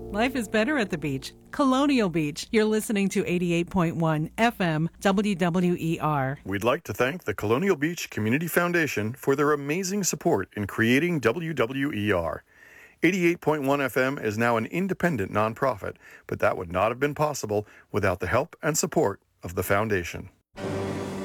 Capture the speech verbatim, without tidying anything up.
Life is better at the beach. Colonial Beach. You're listening to eighty-eight point one F M W W E R. We'd like to thank the Colonial Beach Community Foundation for their amazing support in creating W W E R. eighty-eight point one F M is now an independent nonprofit, but that would not have been possible without the help and support of the foundation.